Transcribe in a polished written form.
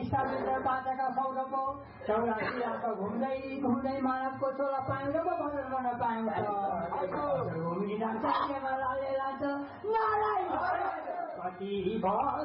विश्वामित्र बाचाका सौरको चौरासी घुम्दै घुम्दै मानवको छोरा पाइन्छ पो भजन गर्न पाइन्छ घुमिरहन्छ लाले लान्छ नारायण कति